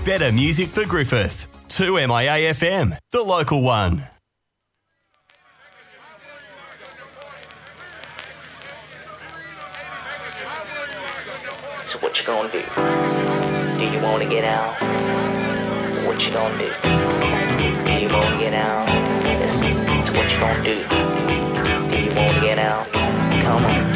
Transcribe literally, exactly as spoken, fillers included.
Better music for Griffith. two M I A F M, the local one. So what you gonna do? Do you wanna get out? What you gonna do? Do you wanna get out? Listen, so what you gonna do? Do you wanna get out? Come on.